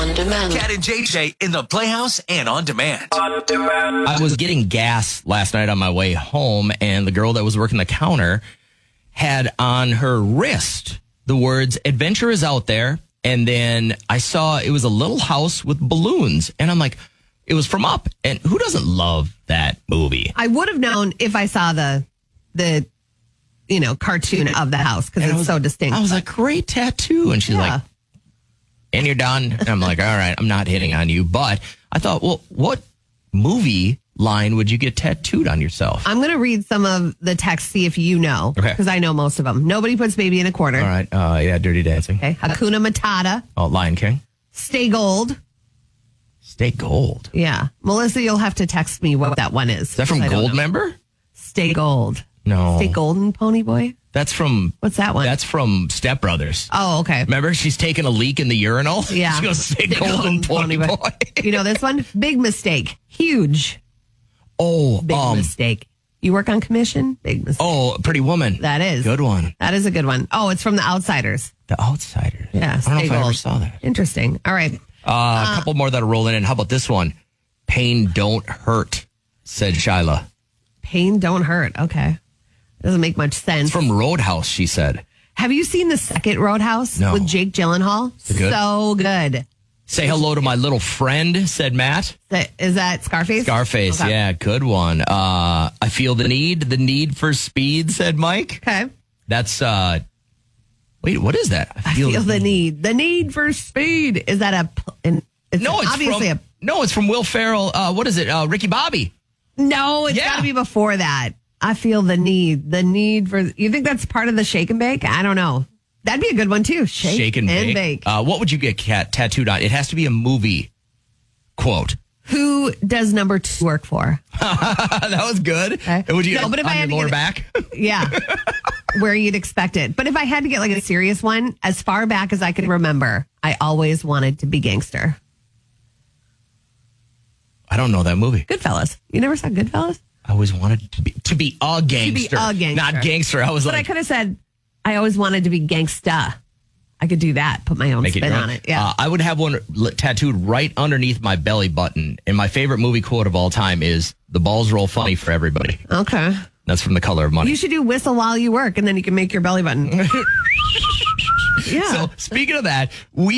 On demand. Cat and JJ in the Playhouse and on demand. I was getting gas last night on my way home, and the girl that was working the counter had on her wrist the words, "Adventure is out there." And then I saw it was a little house with balloons. And I'm like, it was from Up. And who doesn't love that movie? I would have known if I saw the cartoon of the house because it's so distinct. I was like, great tattoo. And she's like, and you're done. And I'm like, all right, I'm not hitting on you. But I thought, well, what movie line would you get tattooed on yourself? I'm going to read some of the text, see if you know. Okay. Because I know most of them. Nobody puts baby in a corner. All right. Yeah, Dirty Dancing. Okay. Hakuna Matata. Oh, Lion King. Stay Gold. Stay Gold. Yeah. Melissa, you'll have to text me what that one is. Is that from Goldmember? Stay Gold. No. Stay Golden, Pony Boy? That's from... What's that one? That's from Step Brothers. Oh, okay. Remember, she's taking a leak in the urinal? Yeah. She goes, Stay Golden, Pony Boy. You know this one? Big Mistake. Huge. Oh, Big Mistake. You work on commission? Big Mistake. Oh, Pretty Woman. That is. Good one. That is a good one. Oh, it's from The Outsiders. The Outsiders. Yeah. I don't know if I ever saw that. Interesting. All right. A couple more that are rolling in. How about this one? Pain Don't Hurt, said Shyla. Pain Don't Hurt. Okay. Doesn't make much sense. It's from Roadhouse, she said. Have you seen the second Roadhouse No. with Jake Gyllenhaal? Good? So good. Say hello to my little friend, said Matt. Is that Scarface? Scarface, Okay. yeah, good one. I feel the need for speed, said Mike. Okay. That's, wait, what is that? I feel the need. The need for speed. Is that it's from Will Ferrell. What is it? Ricky Bobby. No, it's got to be before that. I feel the need. The need for... You think that's part of the shake and bake? I don't know. That'd be a good one, too. Shake and bake. What would you get tattooed on? It has to be a movie quote. Who does number 2 work for? That was good. Okay. Would you but if I had your to lower get back? Yeah. Where you'd expect it. But if I had to get like a serious one, as far back as I could remember, I always wanted to be gangster. I don't know that movie. Goodfellas. You never saw Goodfellas? I always wanted to be a gangster. Not gangster. But I could have said, I always wanted to be gangsta. I could do that. Put my own spin on it. Yeah. I would have one tattooed right underneath my belly button. And my favorite movie quote of all time is, "The balls roll funny for everybody." Okay. That's from The Color of Money. You should do whistle while you work, and then you can make your belly button. Yeah. So speaking of that,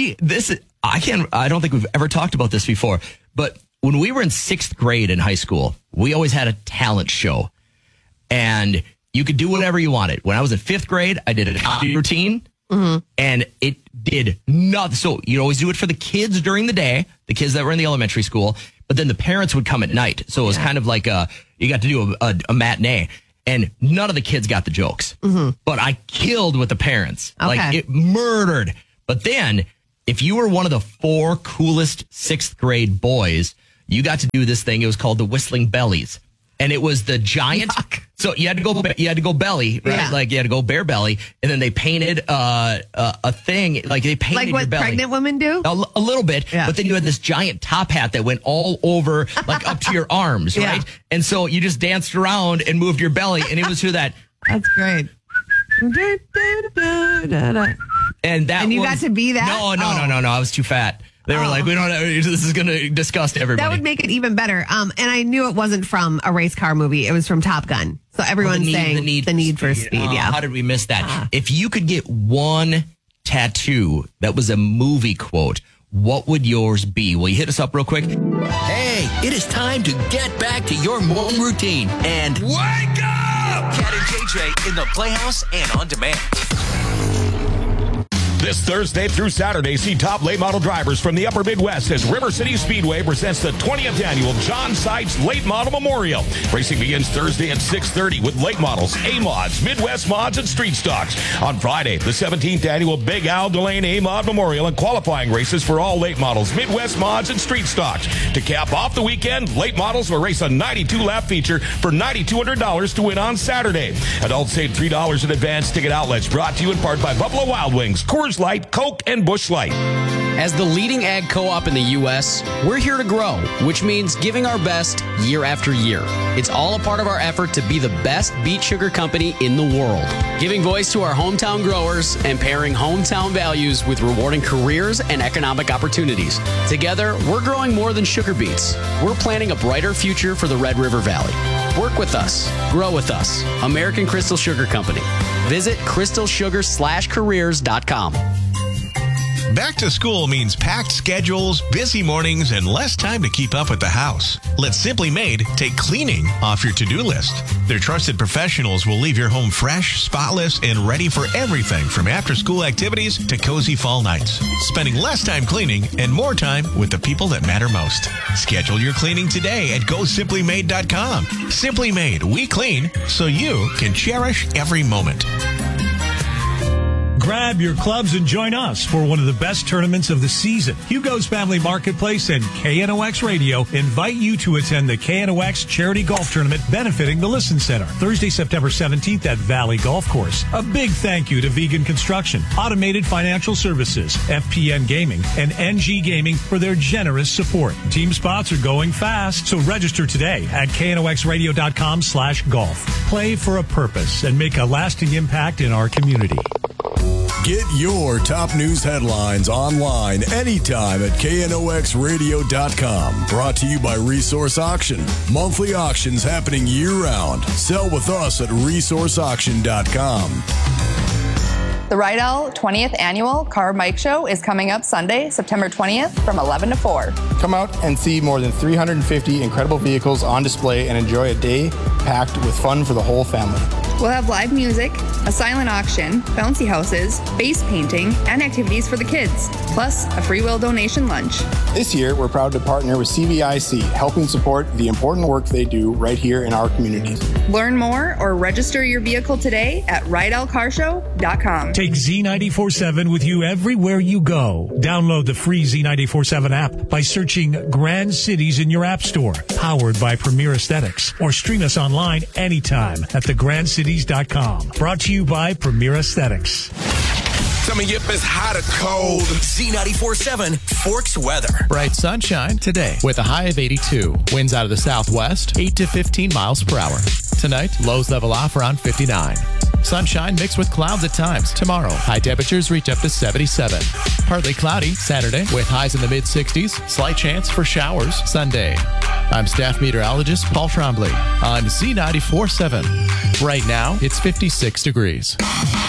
I don't think we've ever talked about this before, but when we were in 6th grade in high school, we always had a talent show, and you could do whatever you wanted. When I was in 5th grade, I did a comedy routine, and it did nothing. So you'd always do it for the kids during the day, the kids that were in the elementary school, but then the parents would come at night. So it was kind of like you got to do a matinee. And none of the kids got the jokes. But I killed with the parents. Okay. Like, it murdered. But then, if you were one of the 4 coolest 6th grade boys, you got to do this thing. It was called the Whistling Bellies. And it was the giant. Yuck. So you had to go belly, right? Yeah. Like you had to go bare belly. And then they painted a thing. Like they painted Like what your belly. pregnant women do? A little bit, but then you had this giant top hat that went all over, like up to your arms, Yeah. right? And so you just danced around and moved your belly, and it was through that. That's great. And you got to be that? No. I was too fat. They were like, this is going to disgust everybody. That would make it even better. And I knew it wasn't from a race car movie. It was from Top Gun. So everyone's saying the need for speed. Yeah. How did we miss that? If you could get one tattoo that was a movie quote, what would yours be? Will you hit us up real quick? Hey, it is time to get back to your morning routine and wake up! Cat and JJ in the Playhouse and on demand. This Thursday through Saturday, see top late model drivers from the upper Midwest as River City Speedway presents the 20th annual John Seitz Late Model Memorial. Racing begins Thursday at 6:30 with late models, A-Mods, Midwest Mods, and Street Stocks. On Friday, the 17th annual Big Al Delane A-Mod Memorial and qualifying races for all late models, Midwest Mods, and Street Stocks. To cap off the weekend, late models will race a 92-lap feature for $9,200 to win on Saturday. Adults save $3 in advance. Ticket outlets brought to you in part by Buffalo Wild Wings, Coors Light, Coke, and Busch Light. As the leading ag co-op in the U.S., we're here to grow, which means giving our best year after year. It's all a part of our effort to be the best beet sugar company in the world, giving voice to our hometown growers and pairing hometown values with rewarding careers and economic opportunities. Together, we're growing more than sugar beets. We're planning a brighter future for the Red River Valley. Work with us. Grow with us. American Crystal Sugar Company. Visit crystalsugar/careers.com. Back to school means packed schedules, busy mornings, and less time to keep up with the house. Let Simply Made take cleaning off your to-do list. Their trusted professionals will leave your home fresh, spotless, and ready for everything from after-school activities to cozy fall nights. Spending less time cleaning and more time with the people that matter most. Schedule your cleaning today at GoSimplyMade.com. Simply Made, we clean so you can cherish every moment. Grab your clubs and join us for one of the best tournaments of the season. Hugo's Family Marketplace and KNOX Radio invite you to attend the KNOX Charity Golf Tournament benefiting the Listen Center, Thursday, September 17th at Valley Golf Course. A big thank you to Vegan Construction, Automated Financial Services, FPN Gaming, and NG Gaming for their generous support. Team spots are going fast, so register today at knoxradio.com/golf. Play for a purpose and make a lasting impact in our community. Get your top news headlines online anytime at knoxradio.com. Brought to you by Resource Auction. Monthly auctions happening year-round. Sell with us at resourceauction.com. The Rydell 20th Annual Car Mike Show is coming up Sunday, September 20th from 11 to 4. Come out and see more than 350 incredible vehicles on display and enjoy a day packed with fun for the whole family. We'll have live music, a silent auction, bouncy houses, face painting, and activities for the kids, plus a free will donation lunch. This year, we're proud to partner with CVIC, helping support the important work they do right here in our communities. Learn more or register your vehicle today at RydellCarshow.com. Take Z94.7 with you everywhere you go. Download the free Z94.7 app by searching Grand Cities in your app store, powered by Premier Aesthetics, or stream us online anytime at thegrandcities.com. Brought to you by Premier Aesthetics. Coming up is hot or cold. Z94.7 Forks weather. Bright sunshine today with a high of 82. Winds out of the southwest, 8 to 15 miles per hour. Tonight, lows level off around 59. Sunshine mixed with clouds at times. Tomorrow, high temperatures reach up to 77. Partly cloudy Saturday with highs in the mid-60s. Slight chance for showers Sunday. I'm staff meteorologist Paul Trombley on Z94.7. Right now, it's 56 degrees.